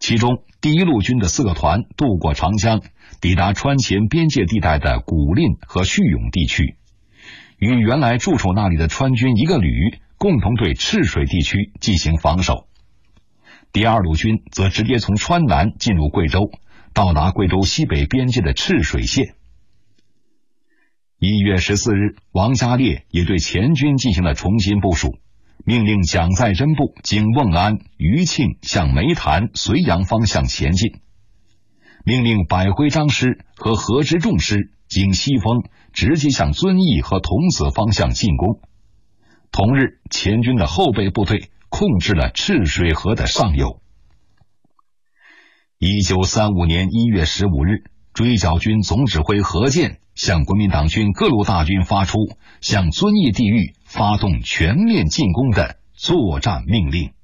其中第一路军的4个团渡过长江，抵达川黔边界地带的古蔺和叙永地区，与原来驻守那里的川军一个旅共同对赤水地区进行防守。第二路军则直接从川南进入贵州，到达贵州西北边界的赤水县。1月14日，王家烈也对前军进行了重新部署，命令蒋在珍部经瓮安、余庆向梅潭、绥阳方向前进，命令百辉章师和何之仲师经西风直接向遵义和桐梓方向进攻。同日，前军的后备部队控制了赤水河的上游。1935年1月15日，追剿军总指挥何键向国民党军各路大军发出向遵义地域发动全面进攻的作战命令。